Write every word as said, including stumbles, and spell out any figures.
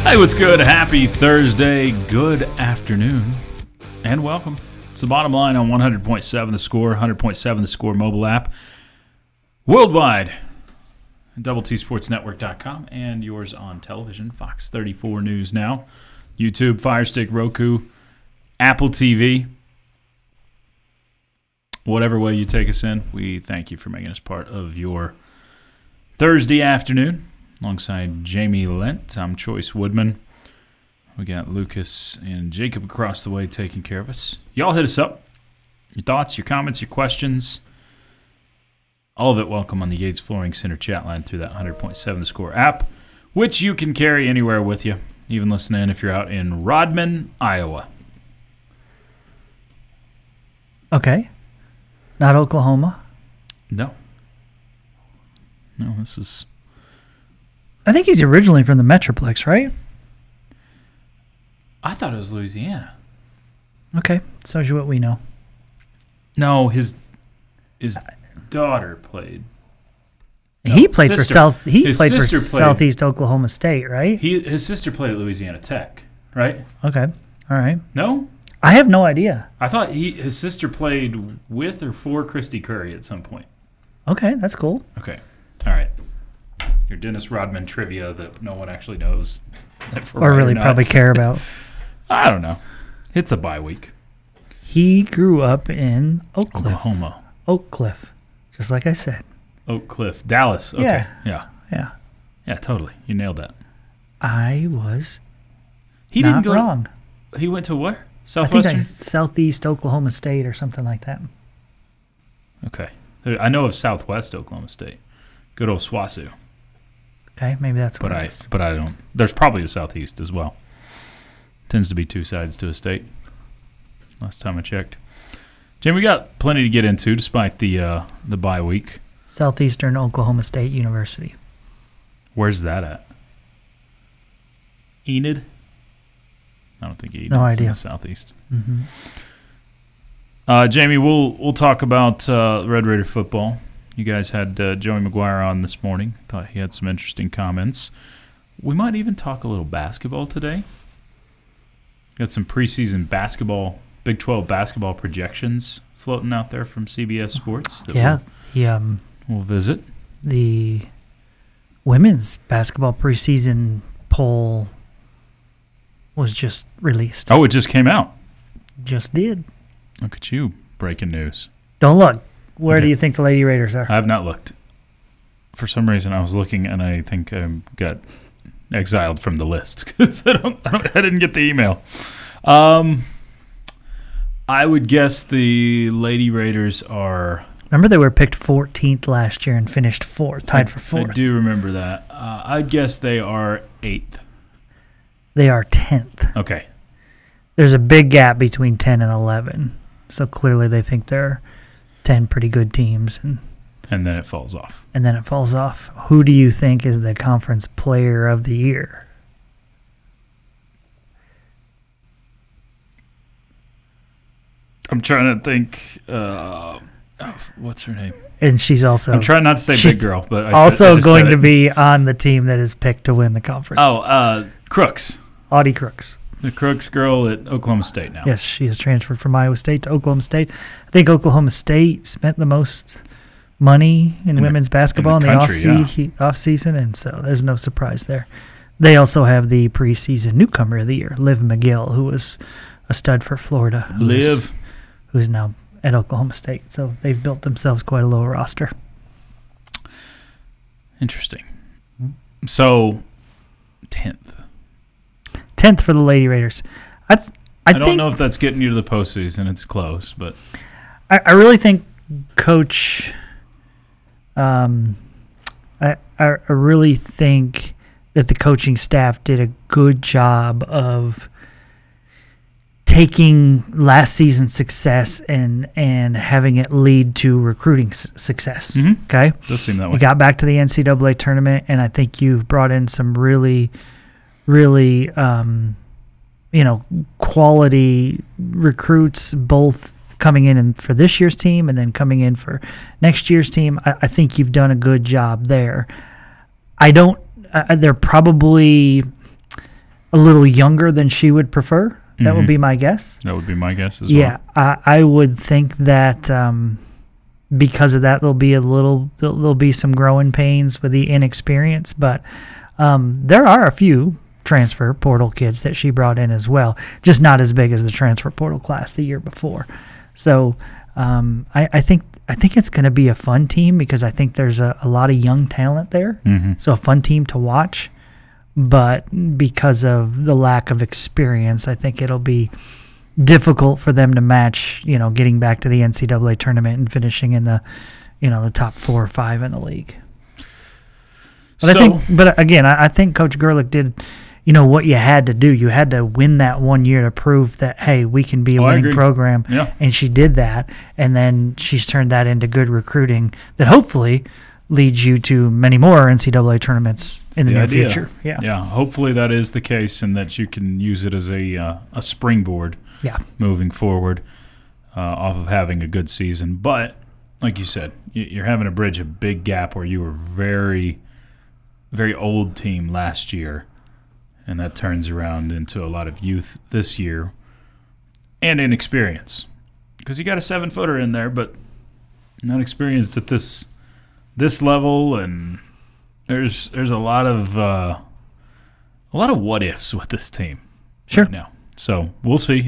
Hey, what's good? Happy Thursday. Good afternoon. And welcome. It's the bottom line on one hundred point seven The Score, one hundred point seven The Score mobile app. Worldwide. double T Sports Network dot com and yours on television. Fox thirty-four News Now. YouTube, Fire Stick, Roku, Apple T V. Whatever way you take us in, we thank you for making us part of your Thursday afternoon. Alongside Jamie Lent, I'm Choice Woodman. We got Lucas and Jacob across the way taking care of us. Y'all hit us up. Your thoughts, your comments, your questions. All of it welcome on the Yates Flooring Center chat line through that one hundred point seven The Score app, which you can carry anywhere with you. Even listen in if you're out in Rodman, Iowa. Okay. Not Oklahoma? No. No, this is... I think he's originally from the Metroplex, right? I thought it was Louisiana. Okay, so is what we know. No, his his daughter played. No, he played sister. for South. He his played for played, Southeast Oklahoma State, right? He his sister played at Louisiana Tech, right? Okay, all right. No, I have no idea. I thought he his sister played with or for Christy Curry at some point. Okay, that's cool. Okay, all right. Your Dennis Rodman trivia that no one actually knows. Or really or probably care about. I don't know. It's a bye week. He grew up in Oak Cliff. Oklahoma. Oak Cliff, just like I said. Oak Cliff. Dallas. Okay. Yeah. Yeah. Yeah. Yeah, totally. You nailed that. I was he not didn't go wrong. To, he went to where? Southwestern? I think that's Southeast Oklahoma State or something like that. Okay. I know of Southwest Oklahoma State. Good old SWASU. Okay, maybe that's what but it I, is. But I don't. There's probably a Southeast as well. Tends to be two sides to a state. Last time I checked. Jim, we got plenty to get into despite the uh, the bye week. Southeastern Oklahoma State University. Where's that at? Enid? I don't think Enid's no idea. in the Southeast. Mm-hmm. Uh, Jamie, we'll we'll talk about uh, Red Raider football. You guys had uh, Joey McGuire on this morning. Thought he had some interesting comments. We might even talk a little basketball today. Got some preseason basketball, Big twelve basketball projections floating out there from C B S Sports. That yeah, we'll, the, um, we'll visit. The women's basketball preseason poll was just released. Oh, it just came out. Just did. Look at you, breaking news. Don't look. Where okay. do you think the Lady Raiders are? I have not looked. For some reason, I was looking, and I think I got exiled from the list because I don't, I don't, I didn't get the email. Um, I would guess the Lady Raiders are. Remember, they were picked fourteenth last year and finished fourth, tied I, for fourth. I do remember that. Uh, I'd guess they are eighth. They are tenth. Okay. There's a big gap between ten and eleven, so clearly they think they're ten pretty good teams, and and then it falls off. And then it falls off. Who do you think is the conference player of the year? I'm trying to think. Uh, oh, what's her name? And she's also. I'm trying not to say big girl, but I also said, I just going said to be on the team that is picked to win the conference. Oh, uh, Crooks. Audie Crooks. The Crooks girl at Oklahoma State now. Yes, she has transferred from Iowa State to Oklahoma State. I think Oklahoma State spent the most money in, in women's the, basketball in the, in the country, off, yeah. off season, and so there's no surprise there. They also have the preseason newcomer of the year, Liv McGill, who was a stud for Florida. Who Liv. Is, who's now at Oklahoma State. So they've built themselves quite a low roster. Interesting. So, tenth. tenth for the Lady Raiders. I th- I, I don't think, know if that's getting you to the postseason. It's close, but I, I really think Coach. Um, I I really think that the coaching staff did a good job of taking last season's success and and having it lead to recruiting s- success. Mm-hmm. Okay, does seem that way. You got back to the N C double A tournament, and I think you've brought in some really, really, um, you know, quality recruits, both coming in and for this year's team and then coming in for next year's team. I, I think you've done a good job there. I don't. Uh, they're probably a little younger than she would prefer. That Mm-hmm. would be my guess. That would be my guess as Yeah, well. I, I would think that um, because of that, there'll be a little, there'll, there'll be some growing pains with the inexperience. But um, there are a few transfer portal kids that she brought in as well, just not as big as the transfer portal class the year before. So um, I, I think I think it's going to be a fun team because I think there's a, a lot of young talent there. Mm-hmm. So a fun team to watch. But because of the lack of experience, I think it'll be difficult for them to match, you know, getting back to the N C double A tournament and finishing in the, you know, the top four or five in the league. But So, I think, but again, I, I think Coach Gerlich did, you know, what you had to do. You had to win that one year to prove that, hey, we can be a Oh, I winning agree. program. Yeah. And she did that. And then she's turned that into good recruiting that hopefully leads you to many more N C double A tournaments in the, the near idea. future. Yeah. Yeah, hopefully that is the case and that you can use it as a uh, a springboard Yeah. moving forward uh, off of having a good season. But like you said, y- you're having to bridge a big gap where you were very, very old team last year, and that turns around into a lot of youth this year and inexperience because you got a seven-footer in there, but not experienced at this this level, and there's there's a lot of uh, a lot of what ifs with this team Sure. right now. So we'll see.